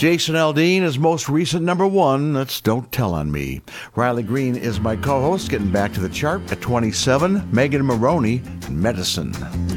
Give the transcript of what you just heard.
Jason Aldean is most recent number one. That's Don't Tell on Me. Riley Green is my co-host, getting back to the chart at 27. Megan Maroney, Medicine.